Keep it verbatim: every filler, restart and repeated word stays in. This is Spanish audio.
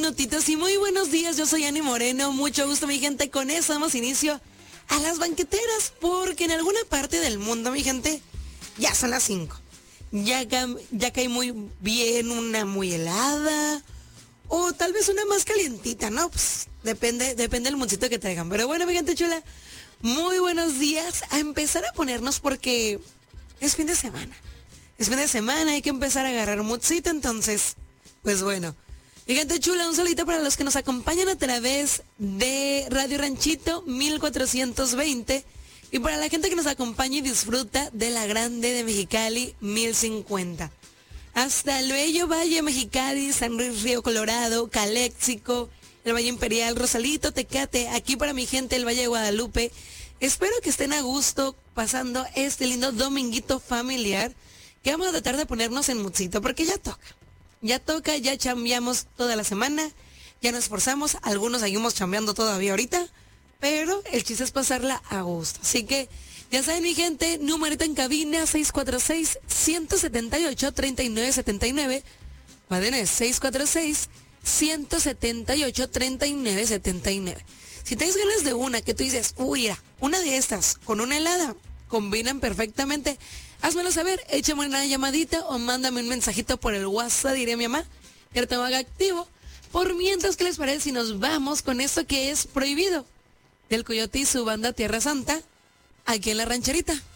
minutitos y muy buenos días. Yo soy Ani Moreno. Mucho gusto, mi gente. Con eso damos inicio a las banqueteras, porque en alguna parte del mundo, mi gente, ya son las cinco. Ya, ya cae muy bien una muy helada o tal vez una más calientita, ¿no? Pues depende, depende del moncito que traigan. Pero bueno, mi gente chula, muy buenos días. A empezar a ponernos porque es fin de semana. Es fin de semana, hay que empezar a agarrar moodcito, entonces, pues bueno. Mi gente chula, un saludito para los que nos acompañan a través de Radio Ranchito mil cuatrocientos veinte y para la gente que nos acompaña y disfruta de la Grande de Mexicali mil cincuenta. Hasta el bello Valle Mexicali, San Luis Río Colorado, Caléxico, el Valle Imperial, Rosalito, Tecate, aquí para mi gente el Valle de Guadalupe. Espero que estén a gusto pasando este lindo dominguito familiar, que vamos a tratar de ponernos en moodcito, porque ya toca. Ya toca, ya chambeamos toda la semana, ya nos esforzamos, algunos seguimos chambeando todavía ahorita, pero el chiste es pasarla a gusto. Así que, ya saben, mi gente, numerito en cabina seis cuatro seis, uno siete ocho, tres nueve siete nueve, Madenes seis cuatro seis, uno siete ocho, tres nueve siete nueve. Si tienes ganas de una que tú dices, uy, mira, una de estas con una helada combinan perfectamente, házmelo saber, échame una llamadita o mándame un mensajito por el WhatsApp, diré a mi mamá, que lo tengo activo. Por mientras, ¿qué les parece si nos vamos con esto que es prohibido? Del Coyote y su banda Tierra Santa, aquí en La Rancherita.